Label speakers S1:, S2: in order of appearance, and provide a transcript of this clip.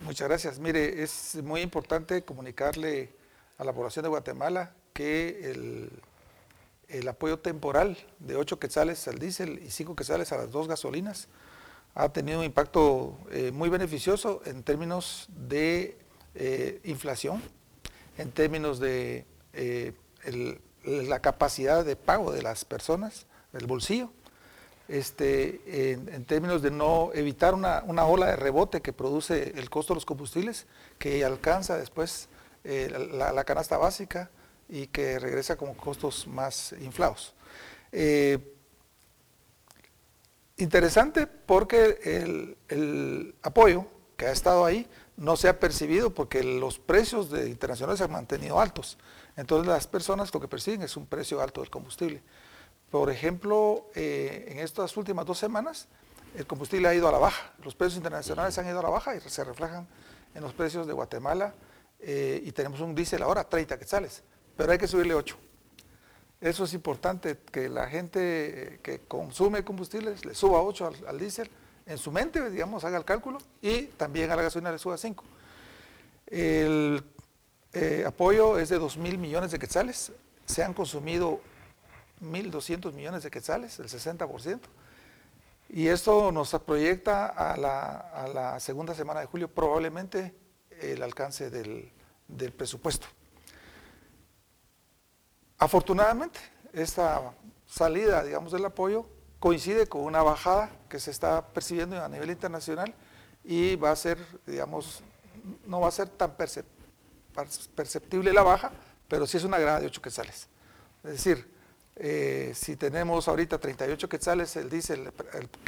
S1: Muchas gracias. Mire, es muy importante comunicarle a la población de Guatemala que el apoyo temporal de 8 quetzales al diésel y 5 quetzales a las dos gasolinas ha tenido un impacto muy beneficioso en términos de inflación, en términos de la capacidad de pago de las personas, del bolsillo, en términos de no evitar una ola de rebote que produce el costo de los combustibles, que alcanza después la canasta básica y que regresa con costos más inflados. Interesante porque el apoyo que ha estado ahí no se ha percibido porque los precios internacionales se han mantenido altos. Entonces las personas lo que perciben es un precio alto del combustible. Por ejemplo, en estas últimas 2 semanas, el combustible ha ido a la baja. Los precios internacionales han ido a la baja y se reflejan en los precios de Guatemala. Y tenemos un diésel ahora, 30 quetzales, pero hay que subirle 8. Eso es importante, que la gente que consume combustibles le suba 8 al diésel, en su mente, digamos, haga el cálculo, y también a la gasolina le suba 5. El apoyo es de 2.000 millones de quetzales, se han consumido 1.200 millones de quetzales, el 60%, y esto nos proyecta a la segunda semana de julio probablemente el alcance del presupuesto. Afortunadamente, esta salida, digamos, del apoyo coincide con una bajada que se está percibiendo a nivel internacional y va a ser, digamos, no va a ser tan perceptible la baja, pero sí es una grada de 8 quetzales. Es decir, si tenemos ahorita 38 quetzales el diésel,